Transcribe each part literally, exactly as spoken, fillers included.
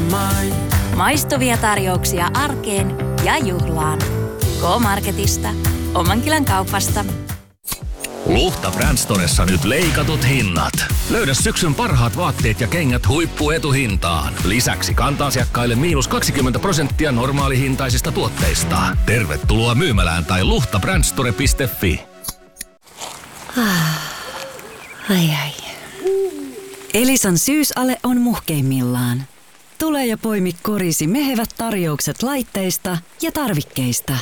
K-Market. Maistuvia tarjouksia arkeen ja juhlaan. K-Marketista. Omankylän kaupasta. Luhta Brand Storessa nyt leikatut hinnat. Löydä syksyn parhaat vaatteet ja kengät huippuetuhintaan. Lisäksi kanta-asiakkaille miinus kaksikymmentä prosenttia normaalihintaisista tuotteista. Tervetuloa myymälään tai luhta brandstore piste fi. Ai ai. Elisan syysale on muhkeimmillaan. Tule ja poimi korisi mehevät tarjoukset laitteista ja tarvikkeista.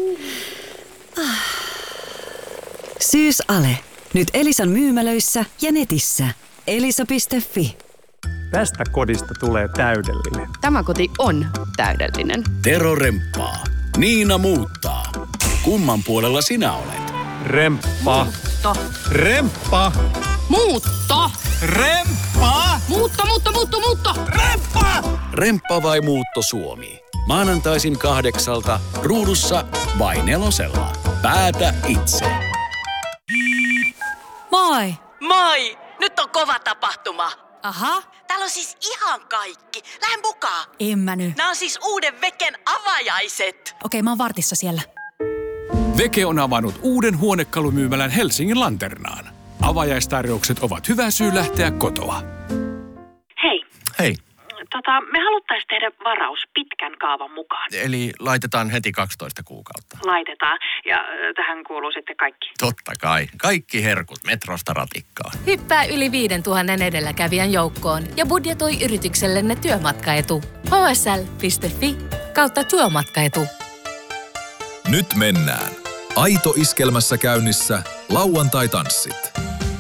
Syysale. Nyt Elisan myymälöissä ja netissä. elisa piste fi. Tästä kodista tulee täydellinen. Tämä koti on täydellinen. Tero remppaa. Niina muuttaa. Kumman puolella sinä olet? Remppa. Muutto. Remppa. Muutto. Remppa. Muutto, muutto, muutto, muutto. Remppa. Remppa vai muutto Suomi? Maanantaisin kahdeksalta ruudussa vai nelosella. Päätä itse. Moi! Moi! Nyt on kova tapahtuma. Aha. Täällä on siis ihan kaikki. Lähden mukaan. En mä nyt. Nämä on siis uuden Veken avajaiset. Okei, mä oon vartissa siellä. Veke on avannut uuden huonekalumyymälän Helsingin Lanternaan. Avajaistarjoukset ovat hyvä syy lähteä kotoa. Hei. Hei. Tota, me haluttaisiin tehdä varaus pitkän kaavan mukaan. Eli laitetaan heti kaksitoista kuukautta. Laitetaan. Ja äh, tähän kuuluu sitten kaikki. Totta kai. Kaikki herkut metrosta ratikkaan. Hyppää yli viisituhatta edelläkävijän joukkoon ja budjetoi yrityksellenne työmatkaetu. h s l piste f i kautta työmatkaetu. Nyt mennään. Aito iskelmässä käynnissä lauantai-tanssit.